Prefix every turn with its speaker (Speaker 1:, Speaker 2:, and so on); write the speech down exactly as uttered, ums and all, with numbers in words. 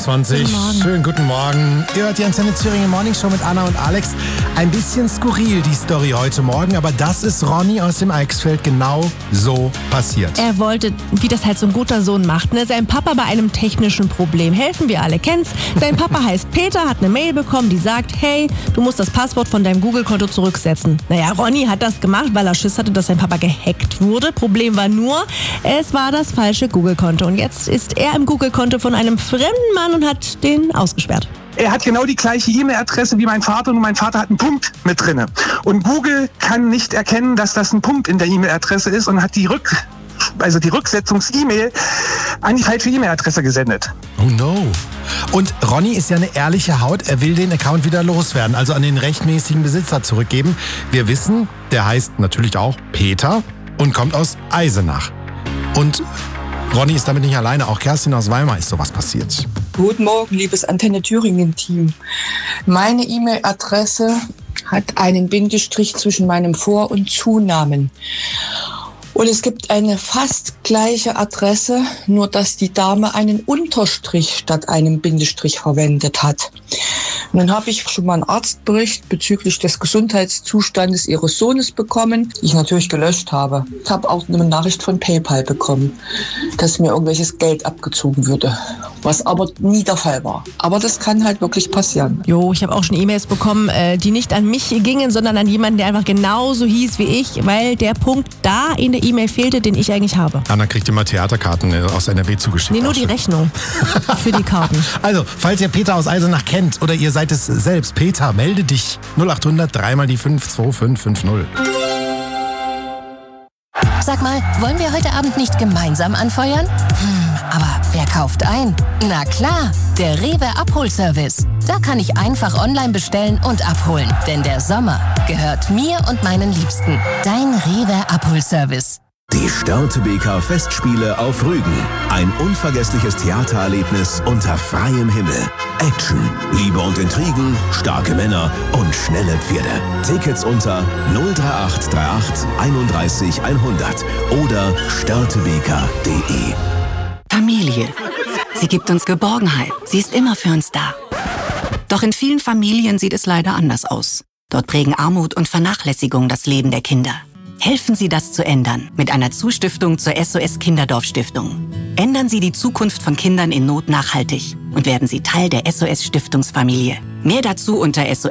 Speaker 1: einundzwanzig.
Speaker 2: Guten Morgen.
Speaker 1: Schönen guten Morgen. Ihr hört die Antenne Thüringen Morning Show mit Anna und Alex. Ein bisschen skurril die Story heute Morgen, aber das ist Ronny aus dem Eichsfeld genau so passiert.
Speaker 2: Er wollte, wie das halt so ein guter Sohn macht, ne, seinem Papa bei einem technischen Problem helfen. Wir alle kennen's. Sein Papa heißt Peter, hat eine Mail bekommen, die sagt, hey, du musst das Passwort von deinem Google-Konto zurücksetzen. Naja, Ronny hat das gemacht, weil er Schiss hatte, dass sein Papa gehackt wurde. Problem war nur, es war das falsche Google-Konto. Und jetzt ist er im Google-Konto von einem fremden Mann und hat den ausgesperrt.
Speaker 3: Er hat genau die gleiche E-Mail-Adresse wie mein Vater und mein Vater hat einen Punkt mit drinne. Und Google kann nicht erkennen, dass das ein Punkt in der E-Mail-Adresse ist und hat die Rück, also die Rücksetzungs-E-Mail an die falsche E-Mail-Adresse gesendet.
Speaker 1: Oh no. Und Ronny ist ja eine ehrliche Haut. Er will den Account wieder loswerden, also an den rechtmäßigen Besitzer zurückgeben. Wir wissen, der heißt natürlich auch Peter und kommt aus Eisenach. Und Ronny ist damit nicht alleine. Auch Kerstin aus Weimar ist sowas passiert.
Speaker 4: Guten Morgen, liebes Antenne Thüringen-Team. Meine E-Mail-Adresse hat einen Bindestrich zwischen meinem Vor- und Zunamen. Und es gibt eine fast gleiche Adresse, nur dass die Dame einen Unterstrich statt einem Bindestrich verwendet hat. Und dann habe ich schon mal einen Arztbericht bezüglich des Gesundheitszustandes ihres Sohnes bekommen, die ich natürlich gelöscht habe. Ich habe auch eine Nachricht von PayPal bekommen, dass mir irgendwelches Geld abgezogen würde, was aber nie der Fall war. Aber das kann halt wirklich passieren.
Speaker 2: Jo, ich habe auch schon E-Mails bekommen, äh, die nicht an mich gingen, sondern an jemanden, der einfach genauso hieß wie ich, weil der Punkt da in der E-Mail fehlte, den ich eigentlich habe.
Speaker 1: Anna kriegt immer Theaterkarten aus N R W zugeschickt.
Speaker 2: Nee, nur die Rechnung für die Karten.
Speaker 1: Also, falls ihr Peter aus Eisenach kennt oder ihr seid es selbst, Peter, melde dich. null acht hundert dreimal die fünf zwei fünf fünf null.
Speaker 5: Sag mal, wollen wir heute Abend nicht gemeinsam anfeuern? Hm, aber wer kauft ein? Na klar, der Rewe Abholservice. Da kann ich einfach online bestellen und abholen. Denn der Sommer gehört mir und meinen Liebsten. Dein Rewe Abholservice.
Speaker 6: Die Störtebeker Festspiele auf Rügen. Ein unvergessliches Theatererlebnis unter freiem Himmel. Action, Liebe und Intrigen, starke Männer und schnelle Pferde. Tickets unter null drei acht drei acht einunddreißig hundert oder störtebeker punkt de.
Speaker 7: Familie. Sie gibt uns Geborgenheit. Sie ist immer für uns da. Doch in vielen Familien sieht es leider anders aus. Dort prägen Armut und Vernachlässigung das Leben der Kinder. Helfen Sie, das zu ändern mit einer Zustiftung zur S O S Kinderdorf-Stiftung. Ändern Sie die Zukunft von Kindern in Not nachhaltig und werden Sie Teil der S O S Stiftungsfamilie. Mehr dazu unter S O